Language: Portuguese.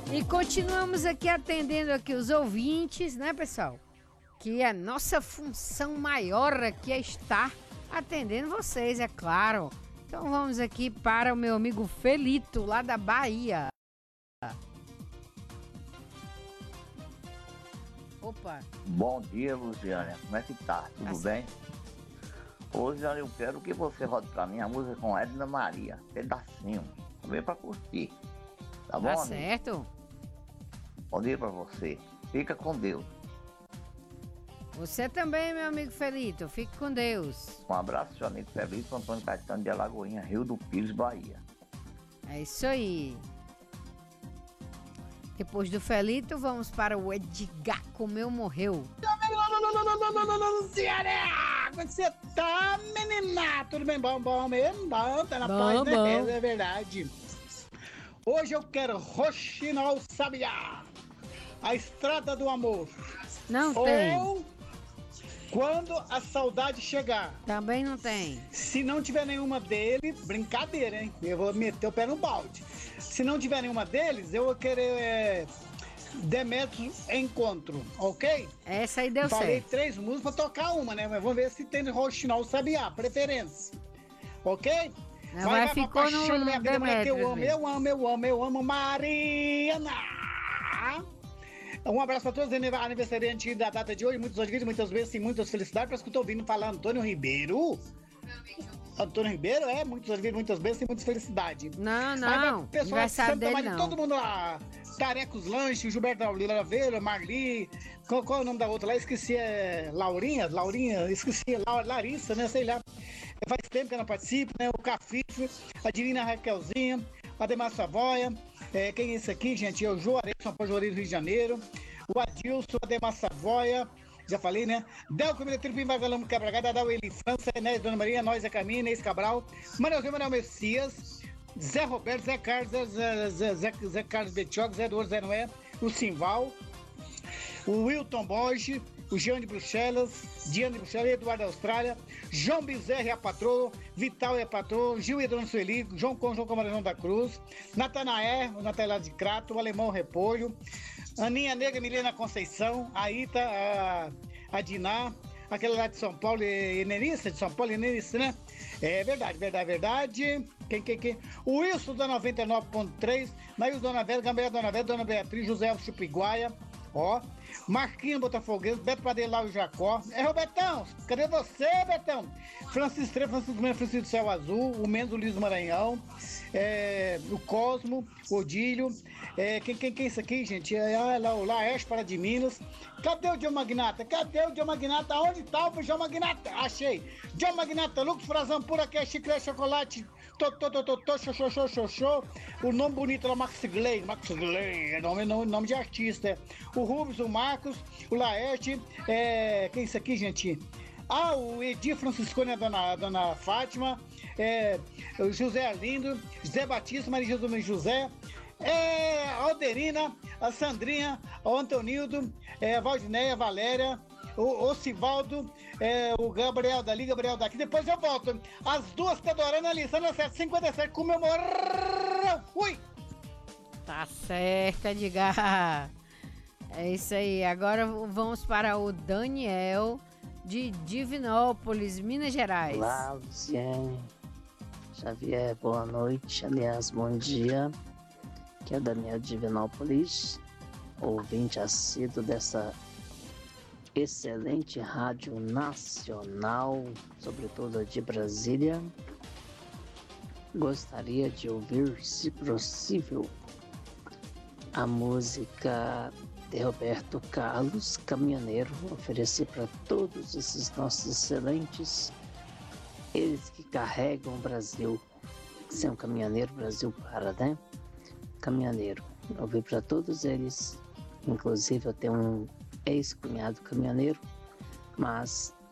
E continuamos aqui atendendo aqui os ouvintes, né, pessoal? Que a nossa função maior aqui é estar atendendo vocês, é claro. Então vamos aqui para o meu amigo Felito, lá da Bahia. Opa. Bom dia, Luciana. Como é que tá? Tudo bem? Hoje eu quero que você rode pra mim a música com Edna Maria, pedacinho. Também pra curtir. Tá bom, Tá amigo? certo. Bom dia pra você. Fica com Deus. Você também, meu amigo Felito. Fique com Deus. Um abraço, seu amigo Felito, Antônio Caetano de Alagoinha, Rio do Pires, Bahia. É isso aí. Depois do Felito, vamos para o Edgar Comeu Morreu. Luciana! Como é que você tá, menina? Tudo bem? Bom mesmo? Bom, tá na Bom, paz, né? bom. É verdade. Hoje eu quero Roxinol Sabiá, a estrada do amor. Não tem. Ou quando a saudade chegar. Também não tem. Se não tiver nenhuma dele, brincadeira, hein? Eu vou meter o pé no balde. Se não tiver nenhuma deles, eu vou querer Demetrio Encontro, ok? Essa aí deu Falei certo. 3 músicas pra tocar uma, né? Mas vamos ver se tem Roxinol Sabiá, preferência. Ok? Não, mas pra ficou paixão da minha no vida, mulher, que Demetrio. eu amo, Mariana! Um abraço pra todos os aniversariantes da data de hoje, muitos alegrias, muitas vezes e muitas felicidades. Parece que eu tô ouvindo falar Antônio Ribeiro. Antônio Ribeiro, muitos alegrias, muitas vezes e muitas felicidades. Não. Pessoal, Aniversário Santa dele Maria, não. todo mundo lá. Tarecos Lanches, Gilberto Oliveira, Marli. Qual é o nome da outra lá? Esqueci, Laurinha, esqueci, Larissa, né? Sei lá. Faz tempo que eu não participo, né? O Cafife, a Divina Raquelzinha, a Ademar Savoia. Quem é esse aqui, gente? É o Juarez, São Paulo, Juarez, Rio de Janeiro. O Adilson, Ademar Savoia. Já falei, né? Delco, Miletri, Pim, Vagalamo, Quebra-Gada, Dal, Eli, França, Enéas, Dona Maria, Nós, Zé Caminho, Inês Cabral, Manuelzinho, Manuel Messias, Zé Roberto, Zé Carlos, Zé Carlos Betioc, Zé Eduardo, Zé Noé, o Simval, o Wilton Borges, o Jean de Bruxelas, Diana de Bruxelas, Eduardo da Austrália, João Bezerra e a patroa, Vital e a patroa, Gil e Dona Sueli, João Camarão da Cruz, Natanaé, o Natalá de Crato, o Alemão Repolho, Aninha Negra, Milena Conceição, a Ita, a Diná, aquela lá de São Paulo, Enerissa, de São Paulo, Enerissa, né? É verdade. Quem? O Wilson da 99.3, Nails Dona Vera, Gabriel Dona Vera, Dona Beatriz, José Elcio Chupiguaia, ó. Marquinhos Botafoguense, Beto Padelau e Jacó. Robertão, cadê você, Betão? Francisco Tre, Francisco Mendes, Francisco do Céu Azul, o Mendes, o Luiz Maranhão, o Cosmo, o Odílio. Quem é isso aqui, gente? O Laércio para de Minas. Cadê o John Magnata? Onde tá o John Magnata? Achei. John Magnata, Lucas Frazão, por aqui, chiclete, chocolate, xoxô. O nome bonito é Max Gley, nome de artista. O Rubens, o Marcos, o Laerte, quem é isso aqui, gente? O Edir Franciscone, a dona Fátima, o José Arlindo, José Batista, Maria Jesus José, a Alderina, a Sandrinha, o Antonildo, a Valdinéia, a Valéria, o Sivaldo, o Gabriel dali, Gabriel daqui. Depois eu volto. As duas tá adorando a lição, 757, comemorou. Fui! Tá certo, Edgar. É isso aí. Agora vamos para o Daniel de Divinópolis, Minas Gerais. Olá, Luciane. Xavier, boa noite. Aliás, bom dia. Aqui é o Daniel de Divinópolis, ouvinte assíduo dessa excelente rádio nacional, sobretudo de Brasília. Gostaria de ouvir, se possível, a música de Roberto Carlos, Caminhoneiro, oferecer para todos esses nossos excelentes, eles que carregam o Brasil, que são caminhoneiro, Brasil para, né? Caminhoneiro, ouvir para todos eles, inclusive eu tenho um ex-cunhado caminhoneiro, mas